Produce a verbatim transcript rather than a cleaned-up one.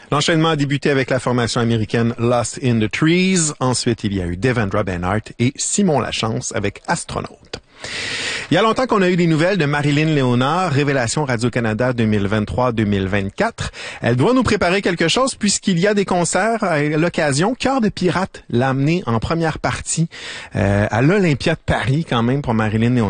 L'enchaînement a débuté avec la formation américaine Lost in the Trees. Ensuite, il y a eu Devendra Banhart et Simon Lachance avec Astronaute. Il y a longtemps qu'on a eu des nouvelles de Marilyn Léonard, Révélation Radio-Canada deux mille vingt-trois deux mille vingt-quatre. Elle doit nous préparer quelque chose puisqu'il y a des concerts à l'occasion. Cœur de pirate l'a amené en première partie euh, à l'Olympia de Paris quand même pour Marilyn Léonard.